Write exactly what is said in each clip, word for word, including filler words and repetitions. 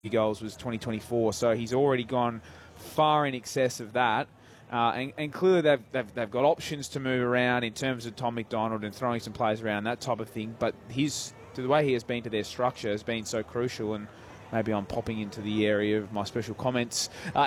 goals was twenty twenty-four, so he's already gone far in excess of that. Uh, and, and clearly they've, they've, they've got options to move around in terms of Tom McDonald and throwing some players around, that type of thing. But his, to the way he has been to their structure has been so crucial. And maybe I'm popping into the area of my special comments,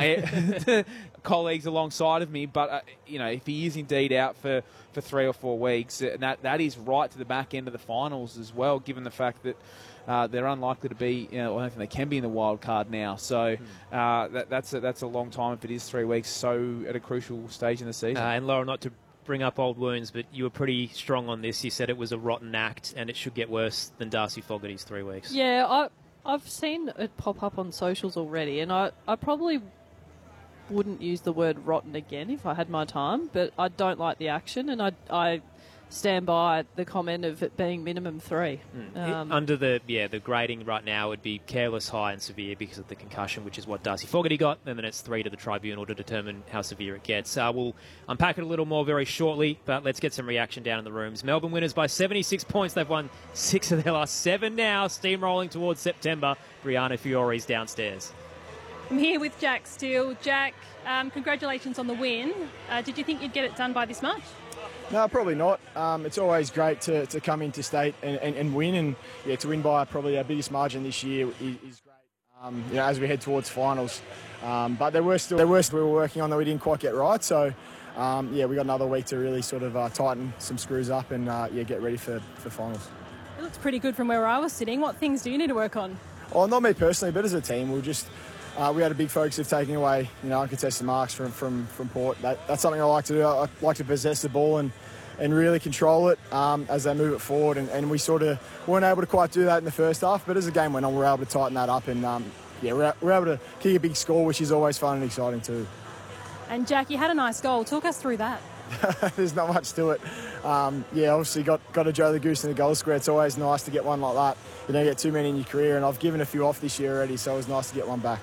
uh, colleagues alongside of me. But, uh, you know, if he is indeed out for, for three or four weeks, uh, that that is right to the back end of the finals as well, given the fact that Uh, they're unlikely to be, you know, I don't think they can be in the wild card now. So uh, that, that's, a, that's a long time if it is three weeks, so at a crucial stage in the season. Uh, and Laura, not to bring up old wounds, but you were pretty strong on this. You said it was a rotten act and it should get worse than Darcy Fogarty's three weeks. Yeah, I, I've seen it pop up on socials already, and I, I probably wouldn't use the word rotten again if I had my time, but I don't like the action, and I... I stand by the comment of it being minimum three. Mm. Um, Under the yeah the grading right now would be careless, high and severe because of the concussion, which is what Darcy Fogarty got, and then it's three to the tribunal to determine how severe it gets. Uh, we'll unpack it a little more very shortly, but let's get some reaction down in the rooms. Melbourne winners by seventy-six points. They've won six of their last seven now, steamrolling towards September. Brianna Fiore's downstairs. I'm here with Jack Steele. Jack, um, congratulations on the win. Uh, did you think you'd get it done by this much? No, probably not. Um, it's always great to, to come into state and, and, and win, and yeah, to win by probably our biggest margin this year is, is great. Um, you know, as we head towards finals, um, but there were still there were still we were working on that we didn't quite get right. So um, yeah, we got another week to really sort of uh, tighten some screws up and uh, yeah, get ready for, for finals. It looks pretty good from where I was sitting. What things do you need to work on? Oh, not me personally, but as a team, we'll just. Uh, we had a big focus of taking away, you know, uncontested marks from, from, from Port. That, that's something I like to do. I like to possess the ball and, and really control it um, as they move it forward. And, and we sort of weren't able to quite do that in the first half. But as the game went on, we were able to tighten that up. And, um, yeah, we're, we're able to kick a big score, which is always fun and exciting too. And, Jack, you had a nice goal. Talk us through that. There's not much to it. Um, yeah, obviously got, got a Joe the Goose in the goal square. It's always nice to get one like that. You don't get too many in your career. And I've given a few off this year already, so it was nice to get one back.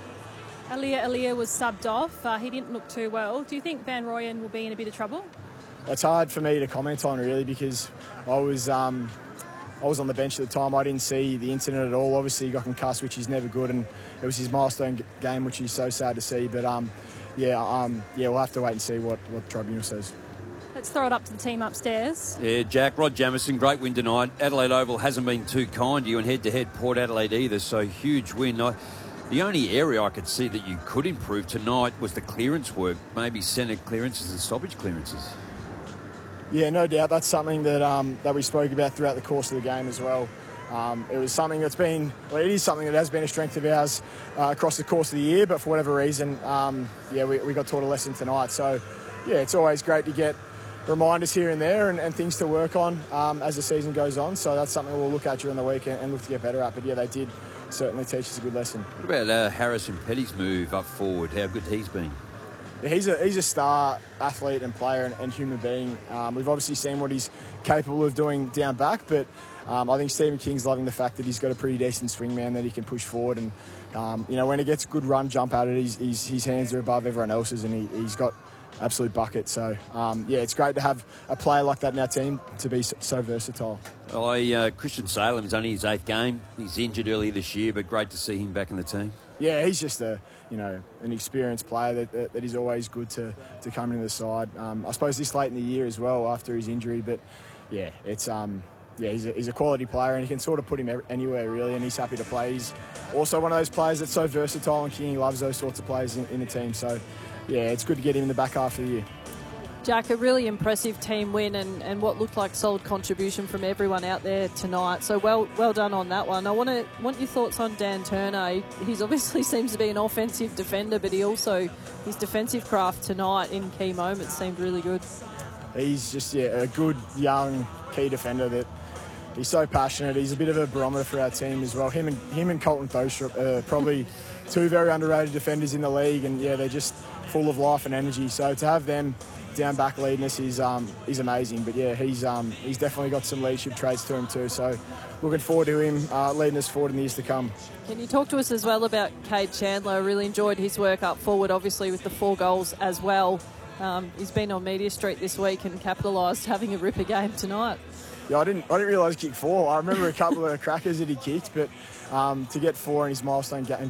Alia Alia was subbed off. Uh, he didn't look too well. Do you think Van Rooyen will be in a bit of trouble? It's hard for me to comment on, really, because I was um, I was on the bench at the time. I didn't see the incident at all. Obviously, he got concussed, which is never good, and it was his milestone g- game, which is so sad to see. But, um, yeah, um, yeah, we'll have to wait and see what, what the tribunal says. Let's throw it up to the team upstairs. Yeah, Jack, Rod Jamieson, great win tonight. Adelaide Oval hasn't been too kind to you, and head-to-head Port Adelaide either, so huge win. I, The only area I could see that you could improve tonight was the clearance work, maybe centre clearances and stoppage clearances. Yeah, no doubt. That's something that um, that we spoke about throughout the course of the game as well. Um, it was something that's been, well, it is something that has been a strength of ours uh, across the course of the year, but for whatever reason, um, yeah, we, we got taught a lesson tonight. So, yeah, it's always great to get reminders here and there and, and things to work on um, as the season goes on. So that's something we'll look at during the week and, and look to get better at. But, yeah, they did certainly teach us a good lesson. What about uh, Harrison Petty's move up forward? How good he's been? Yeah, he's a he's a star athlete and player and, and human being. Um, we've obviously seen what he's capable of doing down back, but um, I think Stephen King's loving the fact that he's got a pretty decent swingman that he can push forward. And um, you know, when he gets a good run jump at it, he's, he's, his hands are above everyone else's, and he, he's got absolute bucket. So um, yeah, it's great to have a player like that in our team to be so, so versatile. Well, I, uh, Christian Salem's only his eighth game. He's injured earlier this year, but great to see him back in the team. Yeah, he's just a you know an experienced player that, that, that is always good to, to come into the side. Um, I suppose this late in the year as well after his injury, but yeah, it's um yeah he's a, he's a quality player and you can sort of put him anywhere really, and he's happy to play. He's also one of those players that's so versatile, and King loves those sorts of players in, in the team. So yeah, it's good to get him in the back half of the year. Jack, a really impressive team win and, and what looked like solid contribution from everyone out there tonight. So well well done on that one. I want to want your thoughts on Dan Turner. He he's obviously seems to be an offensive defender, but he also, his defensive craft tonight in key moments seemed really good. He's just yeah a good young key defender that he's so passionate. He's a bit of a barometer for our team as well. Him and him and Colton Thostrup are probably two very underrated defenders in the league, and yeah, they're just full of life and energy. So to have them down back leading us is um, is amazing. But yeah, he's um, he's definitely got some leadership traits to him too. So looking forward to him uh, leading us forward in the years to come. Can you talk to us as well about Cade Chandler? I really enjoyed his work up forward, obviously with the four goals as well. Um, he's been on Media Street this week and capitalised having a ripper game tonight. Yeah, I didn't I didn't realise he kicked four. I remember a couple of crackers that he kicked, but um, to get four in his milestone game